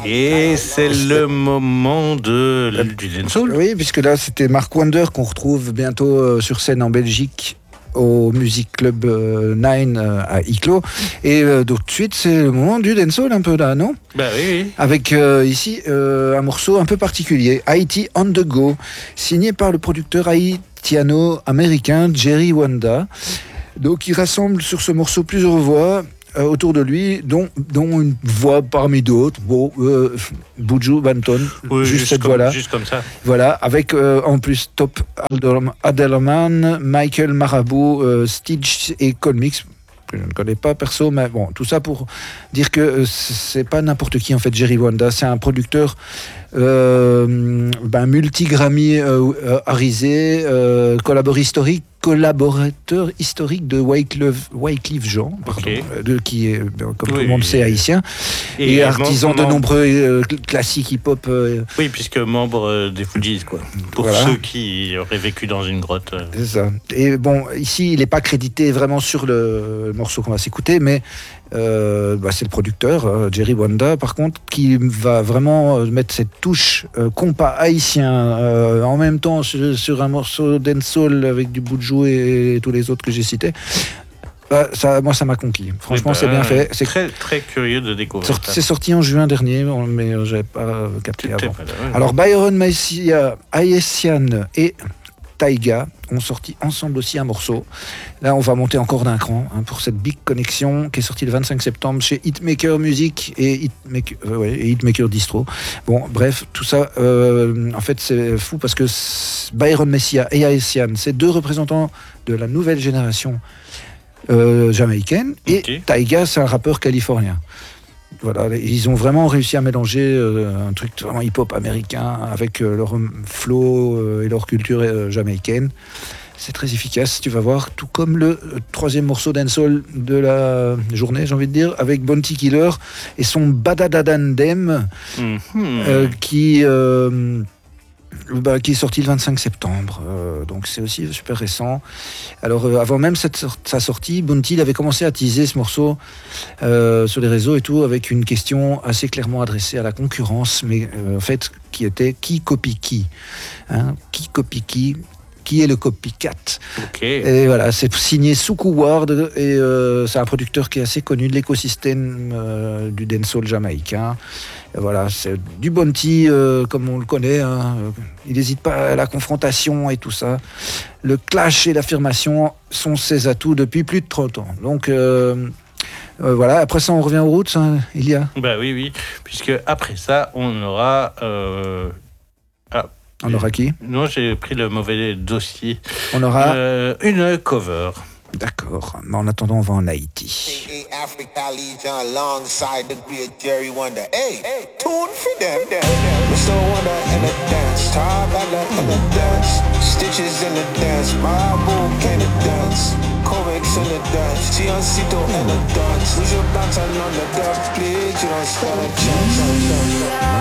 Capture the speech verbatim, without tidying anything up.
Et c'est le moment de, du dancehall. Oui, puisque là, c'était Mark Wonder qu'on retrouve bientôt euh, sur scène en Belgique au Music Club euh, neuf euh, à Iclo. Et euh, donc, tout de suite, c'est le moment du dancehall un peu là, non ? Bah oui, oui. Avec euh, ici euh, un morceau un peu particulier, Haiti on the Go, signé par le producteur haïtiano-américain Jerry Wanda. Donc, il rassemble sur ce morceau plusieurs voix euh, autour de lui, dont, dont une voix parmi d'autres, bon, euh, Buju Banton, Oui, juste, juste cette comme, voix-là. Juste comme ça. Voilà, avec euh, en plus Top Adelman, Michael Marabou, euh, Stitch et Colmix, que je ne connais pas perso, mais bon, tout ça pour dire que euh, c'est pas n'importe qui en fait, Jerry Wanda, c'est un producteur euh, ben, multi-Grammy euh, euh, arisé, euh, collaborateur historique, collaborateur historique de Wyclef, Wyclef Jean, pardon, Okay. de, qui est, comme oui, tout le monde oui, sait, haïtien, et, et artisan de membre... nombreux euh, classiques hip-hop. Euh, oui, puisque membre euh, des Fujis, quoi. Pour voilà. Ceux qui auraient vécu dans une grotte. Euh... C'est ça. Et bon, ici, il n'est pas crédité vraiment sur le, le morceau qu'on va s'écouter, mais euh, bah, c'est le producteur, euh, Jerry Wanda, par contre, qui va vraiment mettre cette touche euh, compas haïtien euh, en même temps sur, sur un morceau dancehall avec du Buju et, et tous les autres que j'ai cités. Bah, ça, moi, ça m'a conquis. Franchement, bah, c'est bien fait. C'est très, très curieux de découvrir. Sort, c'est sorti en juin dernier, mais j'avais pas capté Tout avant. Pas là, ouais. Alors, Byron Messia, Haïtian et Taiga ont sorti ensemble aussi un morceau. Là, on va monter encore d'un cran hein, pour cette big connexion qui est sortie le vingt-cinq septembre chez Hitmaker Music et Hitmaker, euh, ouais, et Hitmaker Distro. Bon, bref, tout ça, euh, en fait, c'est fou parce que Byron Messia et Haïtian, c'est deux représentants de la nouvelle génération euh, jamaïcaine, okay. Et Taiga, c'est un rappeur californien. Voilà, ils ont vraiment réussi à mélanger euh, un truc vraiment hip-hop américain avec euh, leur flow euh, et leur culture euh, jamaïcaine. C'est très efficace, tu vas voir, tout comme le euh, troisième morceau dancehall de la journée, j'ai envie de dire, avec Bounty Killer et son Badadadandem, mm-hmm. euh, qui... Euh, Bah, qui est sorti le vingt-cinq septembre, euh, donc c'est aussi super récent. Alors euh, avant même cette, sa sortie, Bounty avait commencé à teaser ce morceau euh, sur les réseaux et tout, avec une question assez clairement adressée à la concurrence, mais euh, en fait qui était qui copie qui, hein, qui copie qui. Qui est le copycat. Okay. Et voilà, c'est signé Soukou Ward et euh, c'est un producteur qui est assez connu de l'écosystème euh, du dancehall jamaïcain. Et voilà, c'est du Bounty euh, comme on le connaît. Hein. Il n'hésite pas à la confrontation et tout ça. Le clash et l'affirmation sont ses atouts depuis plus de trente ans. Donc euh, euh, voilà, après ça on revient aux routes, hein, il y a. Bah oui, oui, puisque après ça on aura... Euh... Ah. On aura qui ? Non, j'ai pris le mauvais dossier. On aura euh, une cover. D'accord, mais en attendant, on va en Haïti. Comics in the dance, Giancito in the dance. Lose your dance and on the dance, please, you don't stand a chance.